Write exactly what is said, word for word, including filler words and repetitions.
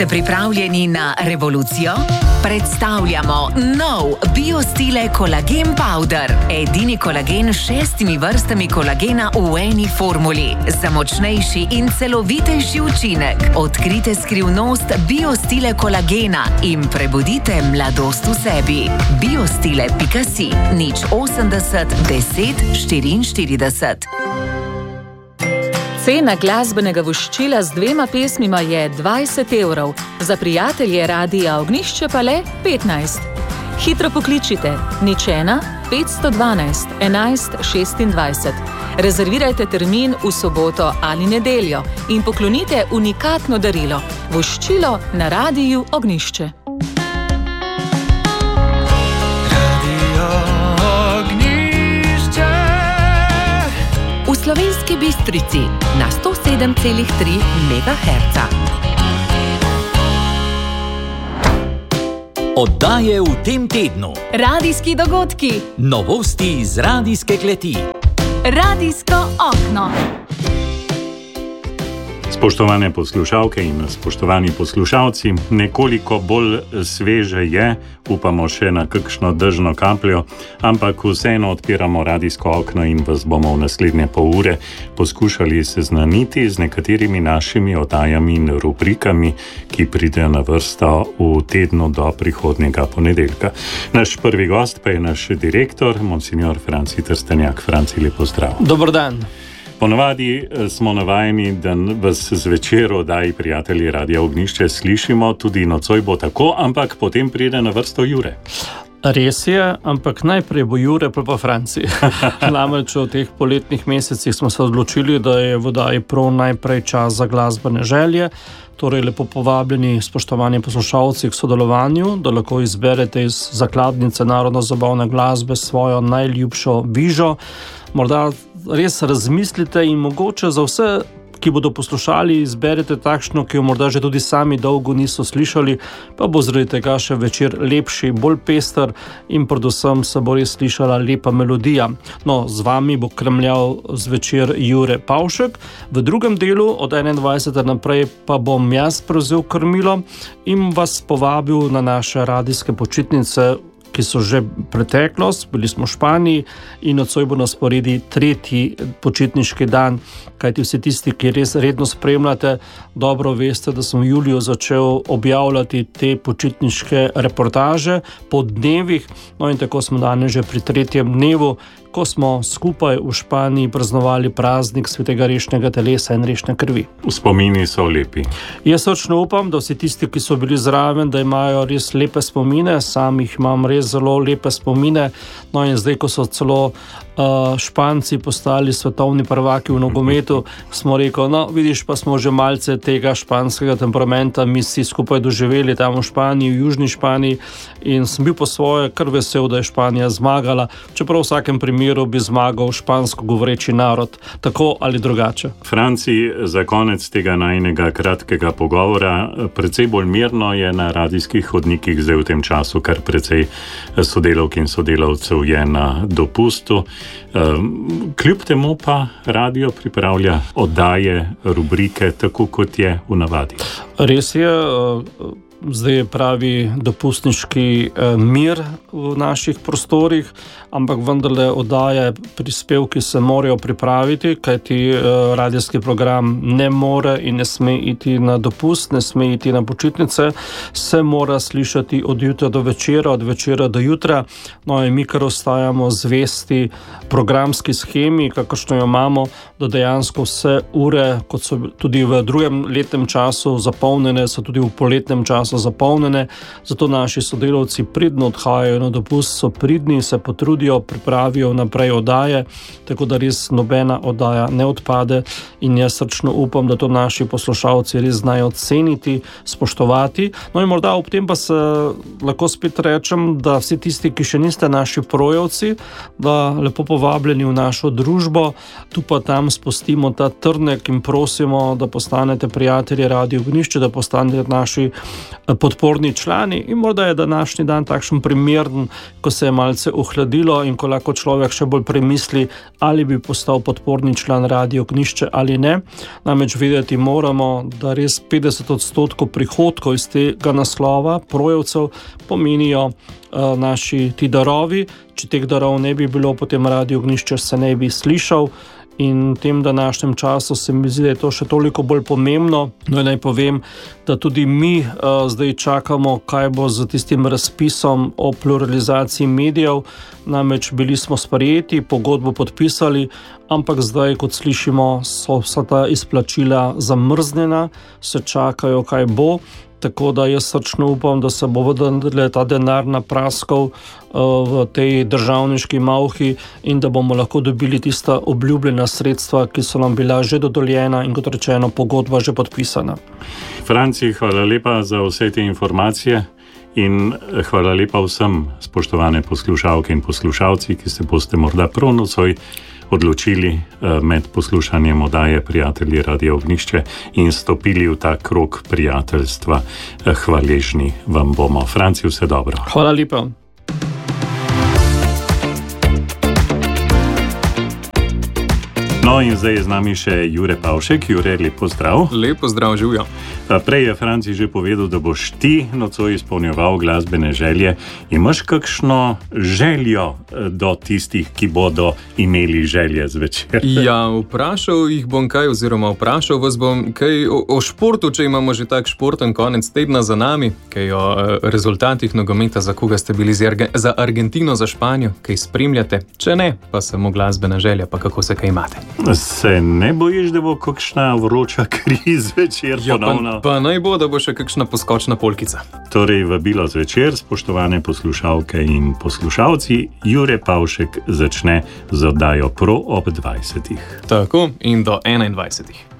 Ste pripravljeni na revolucijo? Predstavljamo nov BioStile Kolagen Powder. Edini kolagen s šestimi vrstami kolagena v eni formuli. Za močnejši in celovitejši učinek. Odkrite skrivnost BioStile kolagena in prebudite mladost v sebi. biostile pika si, nič osemdeset, deset, štiriinštirideset. Cena glasbenega voščila z dvema pesmima je dvajset evrov, za prijatelje Radia Ognjišče pa le petnajst. Hitro pokličite nič ena, petsto dvanajst, enajst šestindvajset. Rezervirajte termin v soboto ali nedeljo in poklonite unikatno darilo – voščilo na Radiu Ognjišče. V Slovenski Bistrici na sto sedem celih tri megaherca. Oddaje v tem tednu. Radijski dogodki. Novosti iz radijske kleti. Radijsko okno. Spoštovane poslušalke in spoštovani poslušalci, nekoliko bolj sveže je, upamo še na kakšno dežno kapljo, ampak vseeno odpiramo radijsko okno in vas bomo v naslednje pol ure poskušali seznaniti z nekaterimi našimi oddajami in rubrikami, ki pridejo na vrsto v tednu do prihodnjega ponedeljka. Naš prvi gost pa je naš direktor, monsignor Franci Trstenjak. Franci, lepo zdrav. Dober dan. Ponavadi smo navajeni, da vas zvečer v oddaji Prijatelji Radia Ognjišče slišimo, tudi nocoj bo tako, ampak potem pride na vrsto Jure. Res je, ampak najprej bo Jure, pa pa Franci. Namreč v teh poletnih mesecih smo se odločili, da je v oddaji prav najprej čas za glasbene želje. Torej lepo povabljeni spoštovani poslušalci k sodelovanju, da lahko izberete iz zakladnice narodno-zabavne glasbe svojo najljubšo vižo. Morda res razmislite in mogoče za vse, ki bodo poslušali, izberete takšno, ki jo morda že tudi sami dolgo niso slišali, pa bo zaradi tega še večer lepši, bolj pester in predvsem se bo res slišala lepa melodija. No, z vami bo kremljal zvečer Jure Pavšek, v drugem delu od enaindvajsete naprej pa bom jaz prevzel krmilo in vas povabil na naše radijske počitnice, ki so že preteklost, bili smo v Španiji in nocoj bo na sporedi tretji počitniški dan, kajti vsi tisti, ki res redno spremljate, dobro veste, da sem v juliju začel objavljati te počitniške reportaže po dnevih, no in tako smo danes že pri tretjem dnevu, ko smo skupaj v Španiji praznovali praznik svetega rešnega telesa in rešne krvi. Spomini so lepi. Jaz srčno upam, da vsi tisti, ki so bili zraven, da imajo res lepe spomine, sam jih imam res zelo lepe spomine, no in zdaj, ko so celo uh, Španci postali svetovni prvaki v nogometu, smo rekel, no vidiš, pa smo že malce tega španskega temperamenta mi si skupaj doživeli tam v Španiji, v južni Španiji in sem bil po svoje kar vesel, da je Španija zmagala, čeprav v vsakem primeru bi zmagal špansko govoreči narod, tako ali drugače. Franci, za konec tega najinega kratkega pogovora, precej bolj mirno je na radijskih hodnikih zdaj v tem času, kar precej sodelavk in sodelavcev je na dopustu. Kljub temu pa radio pripravlja oddaje, rubrike, tako kot je v navadi. Res je, zdaj je pravi dopustniški mir v naših prostorih, ampak vendarle oddaje, prispevki se morajo pripraviti, kajti radijski program ne more in ne sme iti na dopust, ne sme iti na počitnice, se mora slišati od jutra do večera, od večera do jutra, no in mi kar ostajamo zvesti programski schemi, kakršno jo imamo, da dejansko vse ure, kot so tudi v drugem letnem času zapolnjene, so tudi v poletnem času zapolnjene, zato naši sodelavci pridno odhajajo na dopust, so pridni, se potrudijo, pripravijo naprej oddaje, tako da res nobena oddaja ne odpade in jaz srčno upam, da to naši poslušalci res znajo ceniti, spoštovati. No in morda ob tem pa se lahko spet rečem, da vsi tisti, ki še niste naši projevci, da lepo povabljeni v našo družbo, tu pa tam spustimo ta trnek in prosimo, da postanete prijatelji Radio Ognjišče, da postanete naši podporni člani in morda je današnji dan takšen primeren, ko se je malce ohladilo in ko lahko človek še bolj premisli, ali bi postal podporni član Radio Ognjišče ali ne. Namreč vedeti moramo, da res petdeset odstotkov prihodkov iz tega naslova projevcev pomenijo uh, naši ti darovi. Če teh darov ne bi bilo, potem Radio Ognjišče se ne bi slišal. In v tem današnjem času se mi zdi, da je to še toliko bolj pomembno. No, naj povem, da tudi mi uh, zdaj čakamo, kaj bo z tistim razpisom o pluralizaciji medijev. Namreč bili smo sprejeti, pogodbo podpisali, ampak zdaj, kot slišimo, so vsa ta izplačila zamrznjena, se čakajo, kaj bo. Tako da jaz srčno upam, da se bo vendarle ta denar napraskal uh, v tej državniški malhi in da bomo lahko dobili tista obljubljena sredstva, ki so nam bila že dodeljena in kot rečeno, pogodba že podpisana. Franci, hvala lepa za vse te informacije in hvala lepa vsem, spoštovane poslušalke in poslušalci, ki se boste morda prav nocoj odločili med poslušanjem oddaje Prijatelji Radio Ognjišče in stopili v ta krog prijateljstva. Hvaležni vam bomo. Franci, vse dobro. Hvala lepa. No in zdaj je z nami še Jure Pavšek. Jure, lep pozdrav. Lep pozdrav, živijo. Prej je Franci že povedal, da boš ti nocoj izpolnjeval glasbene želje. Imaš kakšno željo do tistih, ki bodo imeli želje zvečer? Ja, vprašal jih bom kaj, oziroma vprašal vas bom kaj o, o športu, če imamo že tak športen konec tedna za nami, kaj o rezultatih nogometa, za koga ste bili za Argentino, za Španijo, kaj spremljate. Če ne, pa samo glasbena želja, pa kako se kaj imate. Se ne bojiš, da bo kakšna vroča kriz zvečer ja, ponovno? Pa, pa naj bo, da bo še kakšna poskočna polkica. Torej, vabilo zvečer, spoštovane poslušalke in poslušalci, Jure Pavšek začne z oddajo Pro ob dvajsetih. Tako, in do enaindvajsetih.